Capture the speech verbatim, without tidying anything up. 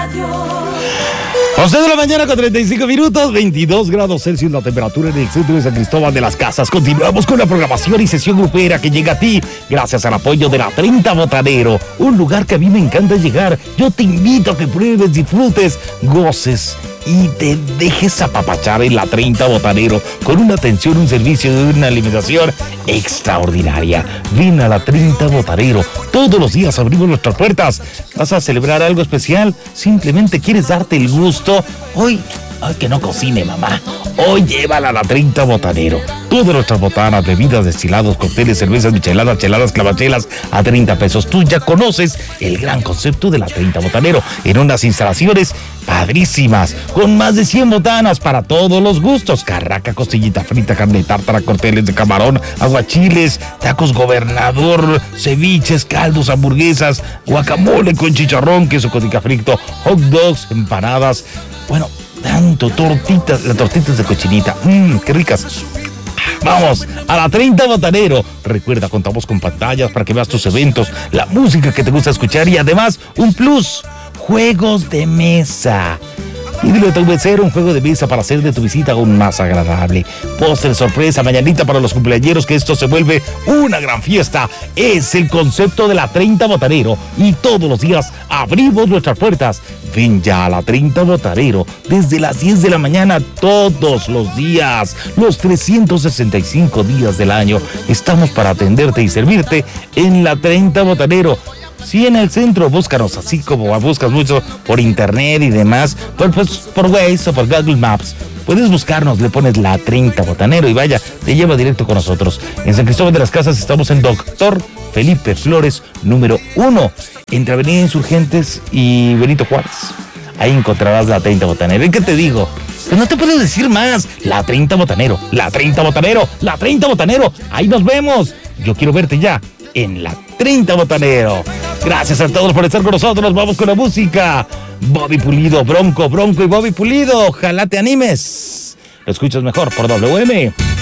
once de la mañana con treinta y cinco minutos, veintidós grados Celsius la temperatura en el centro de San Cristóbal de las Casas. Continuamos con la programación y sesión grupera que llega a ti gracias al apoyo de la treinta Botanero, un lugar que a mí me encanta llegar. Yo te invito a que pruebes, disfrutes, goces y te dejes apapachar en la treinta Botanero con una atención, un servicio de una alimentación extraordinaria. Ven a la treinta Botanero. Todos los días abrimos nuestras puertas. ¿Vas a celebrar algo especial? ¿Simplemente quieres darte el gusto? Hoy, ay, que no cocine, mamá. Hoy llévala a la treinta Botanero. Todas nuestras botanas, bebidas, destilados, cócteles, cervezas, micheladas, cheladas, clavachelas a treinta pesos. Tú ya conoces el gran concepto de la treinta Botanero en unas instalaciones padrísimas, con más de cien botanas para todos los gustos: carraca, costillita frita, carne tártara, corteles de camarón, aguachiles, tacos gobernador, ceviches, caldos, hamburguesas, guacamole con chicharrón, queso cótica frito, hot dogs, empanadas, bueno, tanto, tortitas, las tortitas de cochinita, mmm, qué ricas. Vamos a la treinta Botanero. Recuerda, contamos con pantallas para que veas tus eventos, la música que te gusta escuchar y además un plus: juegos de mesa. Pídele a tu mesero un juego de mesa para hacer de tu visita aún más agradable. Postre sorpresa, mañanita para los cumpleañeros, que esto se vuelve una gran fiesta. Es el concepto de la treinta Botanero y todos los días abrimos nuestras puertas. Ven ya a la treinta Botanero desde las diez de la mañana todos los días, los trescientos sesenta y cinco días del año. Estamos para atenderte y servirte en la treinta Botanero. Sí, en el centro, búscanos, así como buscas mucho por internet y demás, por, pues, por Waze o por Google Maps. Puedes buscarnos, le pones la treinta Botanero y vaya, te lleva directo con nosotros. En San Cristóbal de las Casas estamos en Doctor Felipe Flores, número uno, entre Avenida Insurgentes y Benito Juárez. Ahí encontrarás la treinta Botanero. ¿Y qué te digo? Pues no te puedo decir más. La treinta Botanero, la treinta Botanero, la treinta Botanero. Ahí nos vemos. Yo quiero verte ya en la treinta Botanero. Gracias a todos por estar con nosotros. Vamos con la música. Bobby Pulido, Bronco, Bronco y Bobby Pulido. Ojalá te animes. Lo escuchas mejor por W M.